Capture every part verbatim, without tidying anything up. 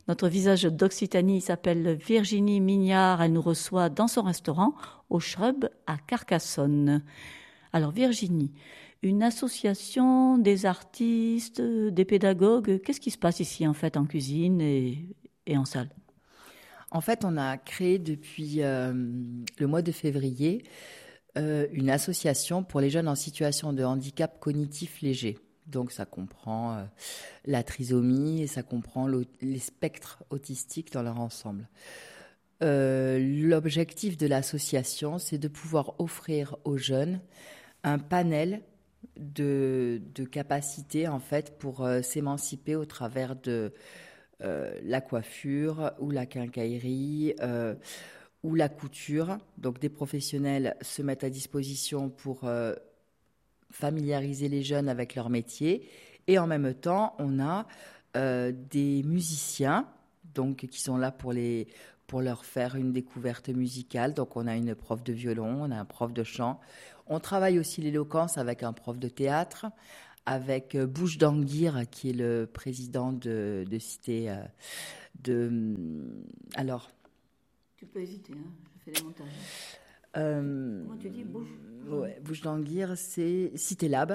Notre visage d'Occitanie s'appelle Virginie Mignard. Elle nous reçoit dans son restaurant au Shrub à Carcassonne. Alors Virginie, une association des artistes, des pédagogues, qu'est-ce qui se passe ici en fait en cuisine et, et en salle? En fait, on a créé depuis euh, le mois de février euh, une association pour les jeunes en situation de handicap cognitif léger. Donc ça comprend euh, la trisomie et ça comprend les spectres autistiques dans leur ensemble. Euh, l'objectif de l'association, c'est de pouvoir offrir aux jeunes un panel de, de capacités en fait pour euh, s'émanciper au travers de euh, la coiffure ou la quincaillerie euh, ou la couture. Donc des professionnels se mettent à disposition pour euh, familiariser les jeunes avec leur métier et en même temps on a euh, des musiciens donc qui sont là pour les pour leur faire une découverte musicale. Donc on a une prof de violon, on a un prof de chant. On travaille aussi l'éloquence avec un prof de théâtre, avec Bouche d'Anguire, qui est le président de, de Cité. Euh, de, alors. Tu peux hésiter, hein, je fais des montages. Euh, Comment tu dis Bouche ouais, Bouche d'Anguire, c'est Cité Lab.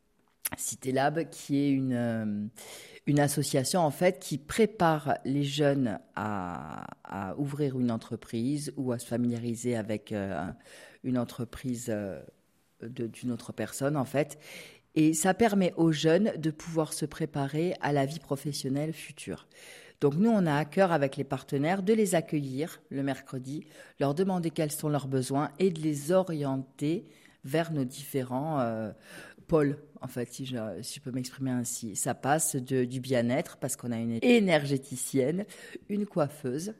Cité Lab, qui est une, euh, une association en fait qui prépare les jeunes à, à ouvrir une entreprise ou à se familiariser avec euh, une entreprise euh, de, d'une autre personne en fait. Et ça permet aux jeunes de pouvoir se préparer à la vie professionnelle future. Donc nous, on a à cœur avec les partenaires de les accueillir le mercredi, leur demander quels sont leurs besoins et de les orienter vers nos différents euh, pôles, en fait, si je, si je peux m'exprimer ainsi. Ça passe de, du bien-être, parce qu'on a une énergéticienne, une coiffeuse.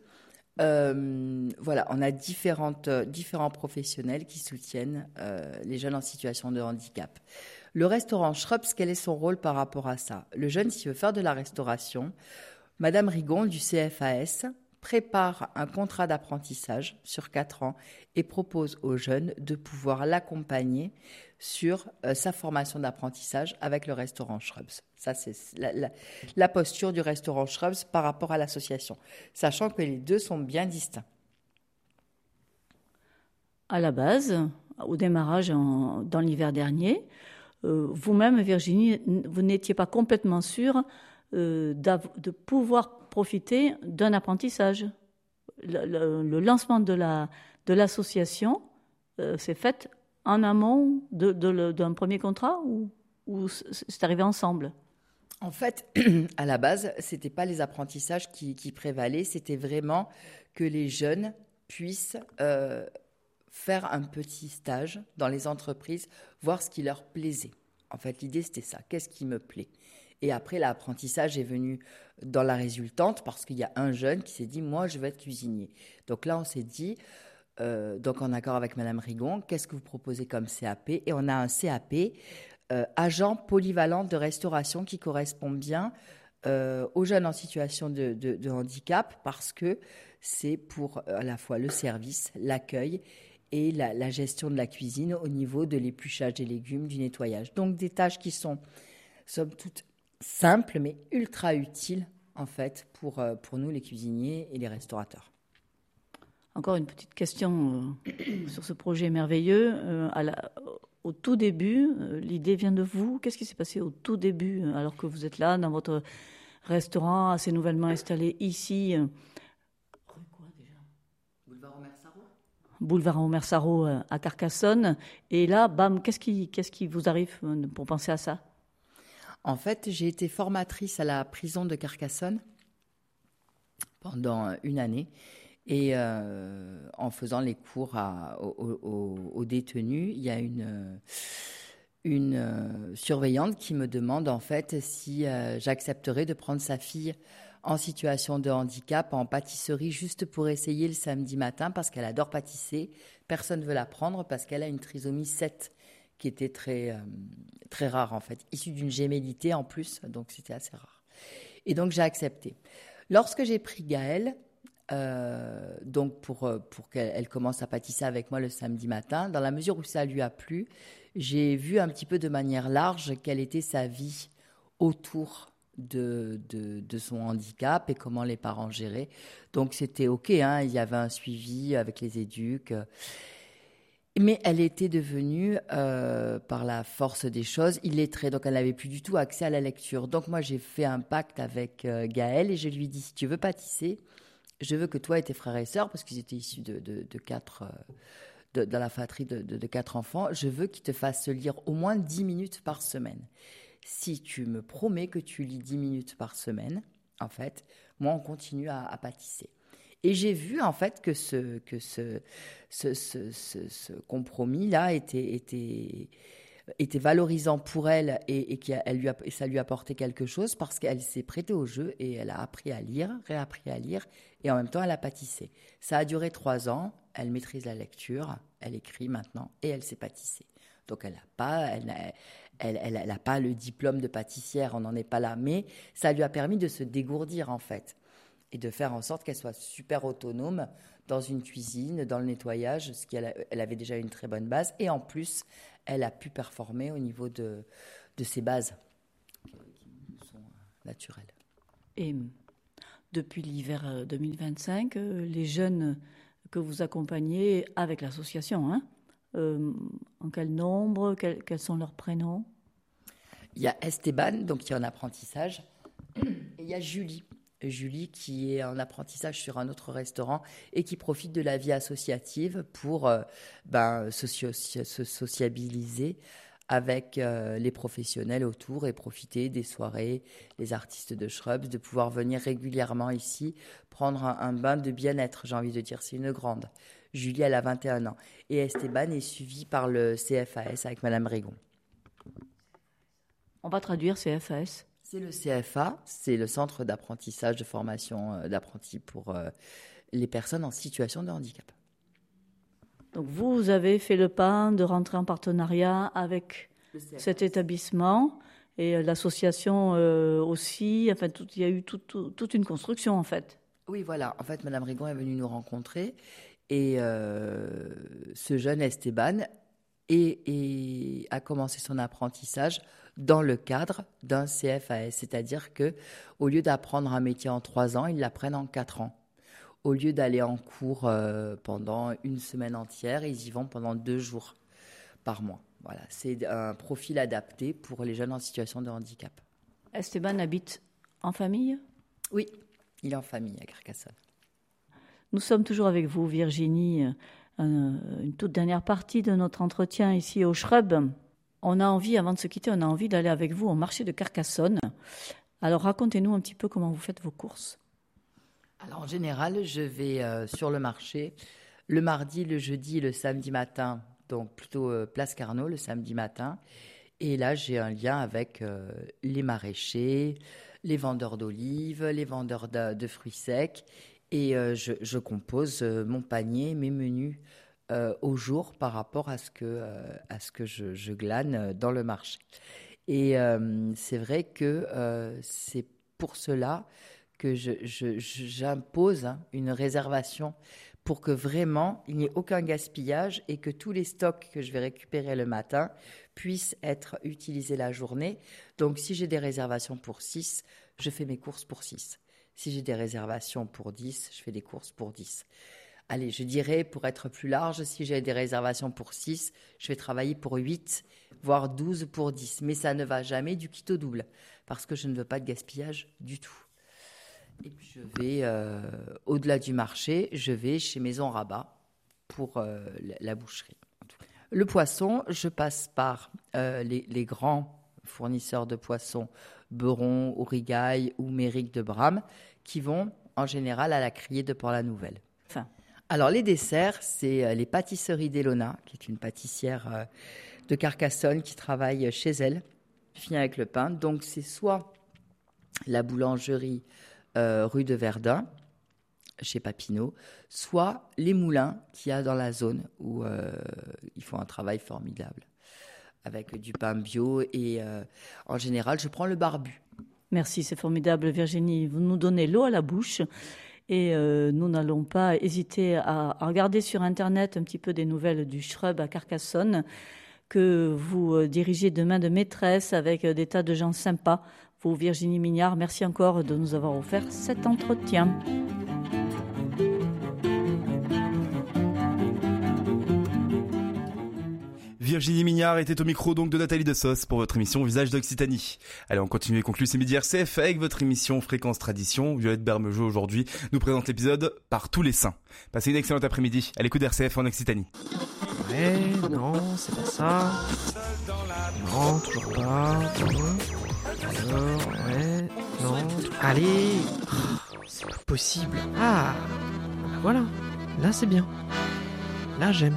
Euh, voilà, on a différentes, différents professionnels qui soutiennent euh, les jeunes en situation de handicap. Le restaurant Shrubs, quel est son rôle par rapport à ça? Le jeune, s'il veut faire de la restauration, Madame Rigon du C F A S prépare un contrat d'apprentissage sur quatre ans et propose aux jeunes de pouvoir l'accompagner sur euh, sa formation d'apprentissage avec le restaurant Shrubs. Ça, c'est la, la, la posture du restaurant Shrubs par rapport à l'association, sachant que les deux sont bien distincts. À la base, au démarrage en, dans l'hiver dernier, euh, vous-même, Virginie, vous n'étiez pas complètement sûre euh, de pouvoir profiter d'un apprentissage. Le, le, le lancement de, la, de l'association euh, s'est fait en amont de, de, d'un premier contrat ou, ou c'est arrivé ensemble? En fait, à la base, ce n'était pas les apprentissages qui, qui prévalaient, c'était vraiment que les jeunes puissent euh, faire un petit stage dans les entreprises, voir ce qui leur plaisait. En fait, l'idée, c'était ça. Qu'est-ce qui me plaît? Et après, l'apprentissage est venu dans la résultante parce qu'il y a un jeune qui s'est dit « moi, je veux être cuisinier ». Donc là, on s'est dit, euh, donc en accord avec Madame Rigon, qu'est-ce que vous proposez comme C A P? Et on a un C A P, euh, agent polyvalent de restauration, qui correspond bien euh, aux jeunes en situation de, de, de handicap parce que c'est pour à la fois le service, l'accueil et la, la gestion de la cuisine au niveau de l'épluchage des légumes, du nettoyage. Donc des tâches qui sont, somme toute, simples mais ultra utiles en fait pour, pour nous les cuisiniers et les restaurateurs. Encore une petite question euh, sur ce projet merveilleux. Euh, à la, au tout début, euh, l'idée vient de vous. Qu'est-ce qui s'est passé au tout début, euh, alors que vous êtes là dans votre restaurant assez nouvellement installé ici euh, Rue quoi déjà? Boulevard Omer Sarraut. Boulevard Omer Sarraut euh, à Carcassonne. Et là, bam, qu'est-ce qui, qu'est-ce qui vous arrive euh, pour penser à ça? En fait, j'ai été formatrice à la prison de Carcassonne pendant une année. Et euh, en faisant les cours à, aux, aux, aux détenus, il y a une, une euh, surveillante qui me demande en fait si euh, j'accepterais de prendre sa fille en situation de handicap en pâtisserie juste pour essayer le samedi matin parce qu'elle adore pâtisser. Personne ne veut la prendre parce qu'elle a une trisomie sept qui était très, euh, très rare en fait, issue d'une gémellité en plus, donc c'était assez rare. Et donc j'ai accepté. Lorsque j'ai pris Gaëlle, Euh, donc pour, pour qu'elle elle commence à pâtisser avec moi le samedi matin, dans la mesure où ça lui a plu, j'ai vu un petit peu de manière large quelle était sa vie autour de, de, de son handicap et comment les parents géraient. Donc c'était OK, hein, il y avait un suivi avec les éduques. Mais elle était devenue, euh, par la force des choses, illettrée. Donc elle n'avait plus du tout accès à la lecture. Donc moi j'ai fait un pacte avec euh, Gaëlle et je lui ai dit, si tu veux pâtisser, je veux que toi et tes frères et sœurs, parce qu'ils étaient issus de, de, de quatre... Euh, de, dans la fratrie de, de, de quatre enfants, je veux qu'ils te fassent lire au moins dix minutes par semaine. Si tu me promets que tu lis dix minutes par semaine, en fait, moi, on continue à, à pâtisser. Et j'ai vu, en fait, que ce, que ce, ce, ce, ce, ce compromis-là était, était, était valorisant pour elle et, et, qu'elle lui a, et ça lui apportait quelque chose parce qu'elle s'est prêtée au jeu et elle a appris à lire, réappris à lire et en même temps, elle a pâtissé. Ça a duré trois ans. Elle maîtrise la lecture, elle écrit maintenant et elle sait pâtisser. Donc elle n'a pas, elle n'a, elle, elle, elle a pas le diplôme de pâtissière, on n'en est pas là, mais ça lui a permis de se dégourdir en fait et de faire en sorte qu'elle soit super autonome dans une cuisine, dans le nettoyage, ce qu'elle elle avait déjà une très bonne base et en plus elle a pu performer au niveau de, de ses bases qui sont naturelles. Et depuis l'hiver deux mille vingt-cinq, les jeunes que vous accompagnez avec l'association, hein, euh, en quel nombre, quel, quels sont leurs prénoms? Il y a Esteban, donc qui est en apprentissage, et il y a Julie. Julie qui est en apprentissage sur un autre restaurant et qui profite de la vie associative pour euh, ben, socio- se sociabiliser avec euh, les professionnels autour et profiter des soirées, les artistes de Shrubs, de pouvoir venir régulièrement ici, prendre un, un bain de bien-être, j'ai envie de dire, c'est une grande. Julie, elle a vingt et un ans. Et Esteban est suivi par le C F A S avec Madame Régon. On va traduire C F A S. C'est le C F A, c'est le centre d'apprentissage, de formation euh, d'apprentis pour euh, les personnes en situation de handicap. Donc vous avez fait le pas de rentrer en partenariat avec cet établissement et l'association euh, aussi. Enfin, tout, il y a eu tout, tout, toute une construction en fait. Oui, voilà. En fait, Madame Régon est venue nous rencontrer et euh, ce jeune Esteban est, est, a commencé son apprentissage dans le cadre d'un C F A S, c'est-à-dire que au lieu d'apprendre un métier en trois ans, ils l'apprennent en quatre ans. Au lieu d'aller en cours euh, pendant une semaine entière, ils y vont pendant deux jours par mois. Voilà, c'est un profil adapté pour les jeunes en situation de handicap. Esteban habite en famille ? Oui, il est en famille à Carcassonne. Nous sommes toujours avec vous, Virginie. Une toute dernière partie de notre entretien ici au Shrub. On a envie, avant de se quitter, on a envie d'aller avec vous au marché de Carcassonne. Alors racontez-nous un petit peu comment vous faites vos courses. Alors en général, je vais euh, sur le marché le mardi, le jeudi et le samedi matin, donc plutôt euh, Place Carnot le samedi matin. Et là, j'ai un lien avec euh, les maraîchers, les vendeurs d'olives, les vendeurs de, de fruits secs. Et euh, je, je compose euh, mon panier, mes menus euh, au jour par rapport à ce que, euh, à ce que je, je glane dans le marché. Et euh, c'est vrai que euh, c'est pour cela que je, je, j'impose hein, une réservation pour que vraiment il n'y ait aucun gaspillage et que tous les stocks que je vais récupérer le matin puissent être utilisés la journée. Donc si j'ai des réservations pour six, je fais mes courses pour six. Si j'ai des réservations pour dix, je fais des courses pour dix. Allez, je dirais, pour être plus large, si j'ai des réservations pour six, je vais travailler pour huit, voire douze pour dix. Mais ça ne va jamais du kit au double, parce que je ne veux pas de gaspillage du tout. Et puis je vais, euh, au-delà du marché, je vais chez Maison Rabat pour euh, la boucherie. Le poisson, je passe par euh, les, les grands fournisseurs de poissons, Beuron, Aurigail ou Méric de Bram, qui vont en général à la Criée de Port-la-Nouvelle. Enfin, alors les desserts, c'est les pâtisseries d'Elona, qui est une pâtissière euh, de Carcassonne qui travaille chez elle, qui finit avec le pain. Donc c'est soit la boulangerie Euh, rue de Verdun, chez Papineau, soit les moulins qu'il y a dans la zone où euh, ils font un travail formidable avec du pain bio et euh, en général, je prends le barbu. Merci, c'est formidable Virginie. Vous nous donnez l'eau à la bouche et euh, nous n'allons pas hésiter à, à regarder sur Internet un petit peu des nouvelles du Shrub à Carcassonne que vous dirigez de main de maîtresse avec des tas de gens sympas. Vous, Virginie Mignard, merci encore de nous avoir offert cet entretien. Virginie Mignard était au micro donc de Nathalie Dessos pour votre émission Visage d'Occitanie. Allez, on continue et conclut ces midis R C F avec votre émission Fréquence Tradition. Violette Bermejo aujourd'hui nous présente l'épisode Par tous les saints. Passez une excellente après-midi à l'écoute d'R C F en Occitanie. Ouais, non, c'est pas ça. Non, toujours pas. Alors, ouais, non. Allez, oh, c'est pas possible. Ah, bah voilà, là c'est bien. Là j'aime.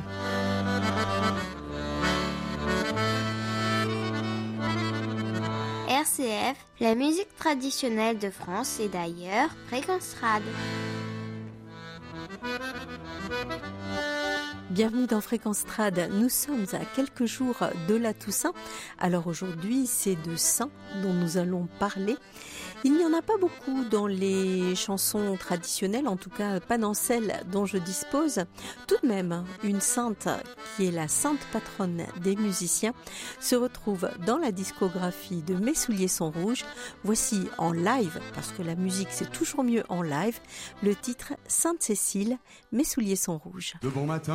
R C F, la musique traditionnelle de France et d'ailleurs, Fréquence Trad. Bienvenue dans Fréquence Trad. Nous sommes à quelques jours de la Toussaint. Alors aujourd'hui, c'est de saints dont nous allons parler. Il n'y en a pas beaucoup dans les chansons traditionnelles, en tout cas pas dans celles dont je dispose. Tout de même, une sainte qui est la sainte patronne des musiciens se retrouve dans la discographie de Mes souliers sont rouges. Voici en live, parce que la musique c'est toujours mieux en live, le titre Sainte Cécile, Mes souliers sont rouges. De bon matin.